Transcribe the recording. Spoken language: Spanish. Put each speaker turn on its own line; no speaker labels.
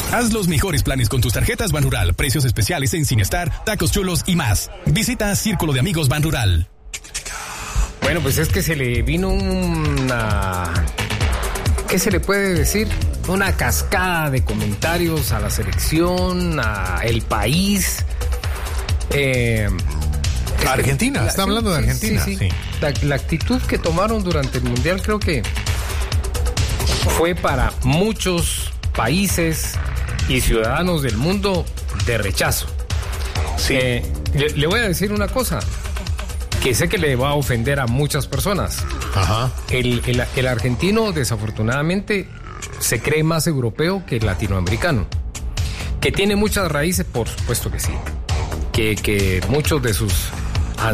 Haz los mejores planes con tus tarjetas Banrural. Precios especiales en Cinestar, tacos chulos y más. Visita Círculo de Amigos Banrural.
Bueno, pues es que se le vino una... ¿Qué se le puede decir? Una cascada de comentarios a la selección, a el país.
Argentina, está hablando de Argentina.
Sí. La actitud que tomaron durante el Mundial creo que fue para muchos países y ciudadanos del mundo de rechazo.
Sí.
Le voy a decir una cosa que sé que le va a ofender a muchas personas.
Ajá.
El argentino desafortunadamente se cree más europeo que latinoamericano. Que tiene muchas raíces, por supuesto que sí. Que muchos de sus